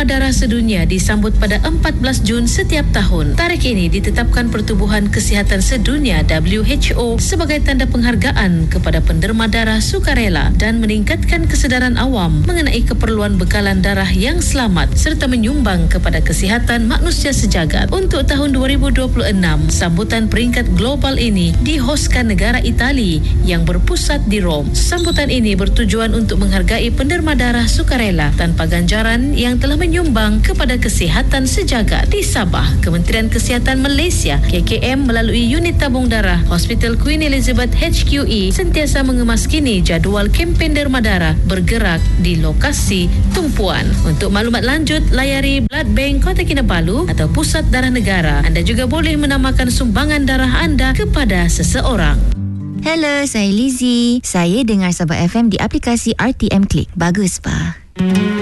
Penderma Darah Sedunia disambut pada 14 Jun setiap tahun. Tarikh ini ditetapkan Pertubuhan Kesihatan Sedunia WHO sebagai tanda penghargaan kepada penderma darah sukarela dan meningkatkan kesedaran awam mengenai keperluan bekalan darah yang selamat serta menyumbang kepada kesihatan manusia sejagat. Untuk tahun 2026, sambutan peringkat global ini dihoskan negara Itali yang berpusat di Rom. Sambutan ini bertujuan untuk menghargai penderma darah sukarela tanpa ganjaran yang telah menyumbang kepada kesihatan sejagat. Di Sabah, Kementerian Kesihatan Malaysia KKM melalui unit tabung darah Hospital Queen Elizabeth HQE sentiasa mengemaskini jadual kempen derma darah bergerak di lokasi tumpuan. Untuk maklumat lanjut, layari Blood Bank Kota Kinabalu atau Pusat Darah Negara. Anda juga boleh menamakan sumbangan darah anda kepada seseorang. Hello, saya Lizzie. Saya dengar Sabah FM di aplikasi RTM Click. Bagus, Pak.